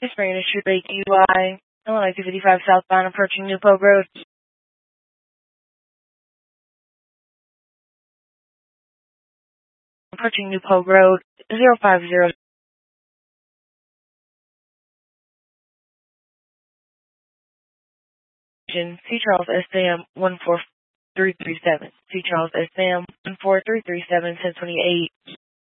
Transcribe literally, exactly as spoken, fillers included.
Spring Street Bay D U I, Illinois two fifty-five southbound approaching New Pogue Road. Approaching New Pogue Road, zero five zero. C. Charles S. Sam one four three three seven. C. Charles S. Sam one four three three seven, ten twenty-eight.